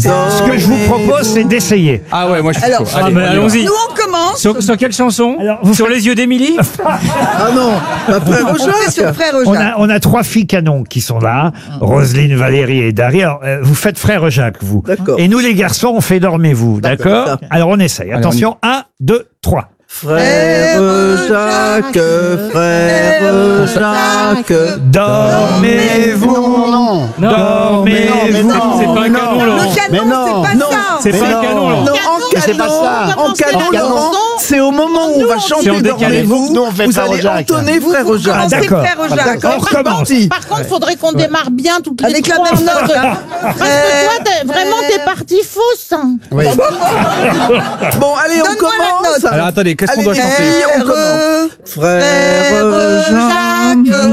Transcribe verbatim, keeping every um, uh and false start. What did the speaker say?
Ce que je vous propose, c'est d'essayer. Ah ouais, moi je suis Alors, chaud. Allez, bah, on y va. allons-y. Nous, on commence. Sur, sur quelle chanson? Alors, vous Sur faites- les yeux d'Émilie? Ah non, pas frère On fait sur Jacques. Frère On Jacques. a, on a trois filles canons qui sont là. Roselyne, Valérie et Dari. Alors, euh, vous faites frère Jacques, vous. D'accord. Et nous, les garçons, on fait dormez-vous. D'accord. D'accord? Alors, on essaye. Attention. Un, deux, trois. Frère Jacques, frère Jacques. Dormez-vous. Non, non. Dormez-vous. non, C'est pas un non. canon, Laurent. Le Mais canon, non, c'est pas non. ça. C'est Mais pas un non. canon, Laurent. Non, en Mais c'est pas canon, ça. en canon, En canon. Laurent, c'est au moment où on va chanter en décalé. Dormez-vous. Nous, on fait Vous Frère allez Jacques. entonner frère Vous Jacques. commencez d'accord. Frère Jacques. On recommence. Par contre, faudrait qu'on démarre bien toutes les Avec la trois. même note. Parce que toi, t'es- vraiment, t'es parti fausse. hein. Oui. Bon, allez, on Donne-moi la commence. note. Alors attendez, qu'est-ce qu'on Allez, doit chanter? les filles, on commence. Frère Jacques.